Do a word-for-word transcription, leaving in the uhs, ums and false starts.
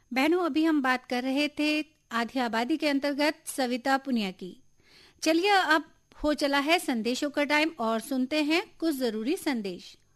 बहनों, अभी हम बात कर रहे थे आधी आबादी के अंतर्गत सविता पुनिया की। चलिए अब हो चला है संदेशों का टाइम और सुनते हैं कुछ जरूरी संदेश।